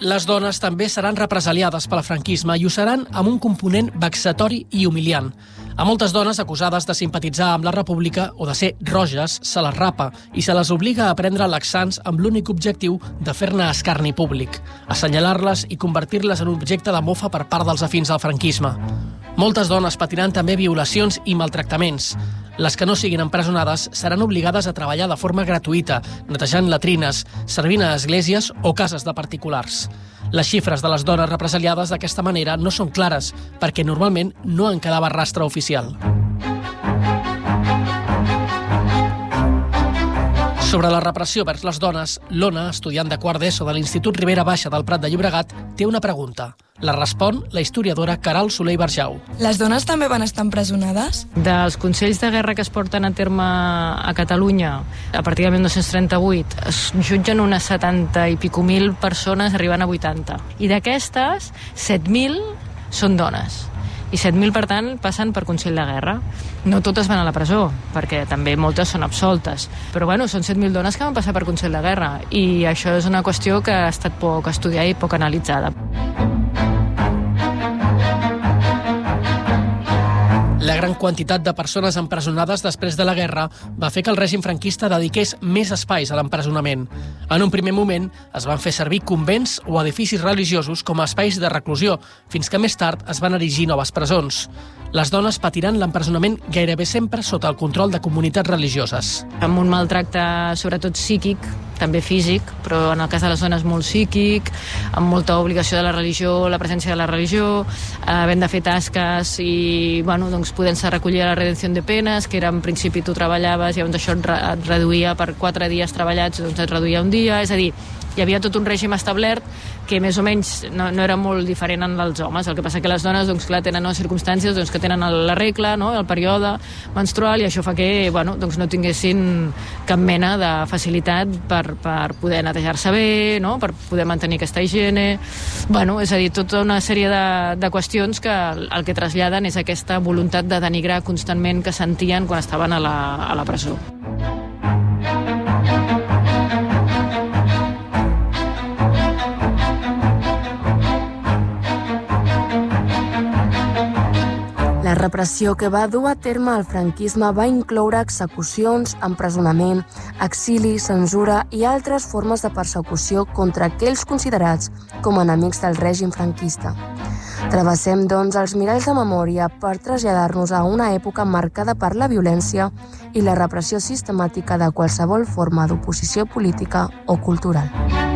Les dones també seran represaliades pel franquisme i ho seran amb un component vexatori i humiliant. A moltes dones acusades de simpatitzar amb la República o de ser roges se les rapa i se les obliga a prendre laxants amb l'únic objectiu de fer-ne escarni públic, assenyalar-les i convertir-les en objecte de mofa per part dels afins al franquisme. Moltes dones patiran també violacions i maltractaments. Les que no siguin empresonades seran obligades a treballar de forma gratuïta, netejant latrines, servint a esglésies o cases de particulars. Les xifres de les dones represaliades d'aquesta manera no són clares, perquè normalment no en quedava rastre oficial. Sobre la repressió vers les dones, l'Ona, estudiant de quart d'ESO de l'Institut Ribera Baixa del Prat de Llobregat, té una pregunta. La respon la historiadora Caral Soler i Barjau. Les dones també van estar empresonades? Dels consells de guerra que es porten a terme a Catalunya, a partir del 1938, es jutgen unes 70 i pico mil persones, arribant a 80. I d'aquestes, 7.000 són dones. I 7.000, per tant, passen per Consell de Guerra. No totes van a la presó, perquè també moltes són absoltes. Però, bueno, són 7.000 dones que van passar per Consell de Guerra. I això és una qüestió que ha estat poc estudiada i poc analitzada. La gran quantitat de persones empresonades després de la guerra va fer que el règim franquista dediqués més espais a l'empresonament. En un primer moment es van fer servir convents o edificis religiosos com a espais de reclusió, fins que més tard es van erigir noves presons. Les dones patiran l'empresonament gairebé sempre sota el control de comunitats religioses. Amb un maltracte, sobretot psíquic, també físic, però en el cas de les dones molt psíquic, amb molta obligació de la religió, la presència de la religió, havent de fer tasques i, bueno, doncs podent-se recollir a la redenció de penes, que era en principi tu treballaves i llavors això et reduïa per 4 dies treballats, doncs et reduïa un dia, és a dir, hi havia tot un règim establert que més o menys no era molt diferent en els homes. El que passa que les dones, doncs, clar, tenen unes circumstàncies doncs, que tenen la regla, no?, el període menstrual, i això fa que, bueno, doncs, no tinguessin cap mena de facilitat per poder netejar-se bé, no?, per poder mantenir aquesta higiene. Bueno, és a dir, tota una sèrie de qüestions que el que traslladen és aquesta voluntat de denigrar constantment que sentien quan estaven a la presó. La repressió que va dur a terme el franquisme va incloure execucions, empresonament, exili, censura i altres formes de persecució contra aquells considerats com a enemics del règim franquista. Travessem, doncs, els miralls de memòria per traslladar-nos a una època marcada per la violència i la repressió sistemàtica de qualsevol forma d'oposició política o cultural.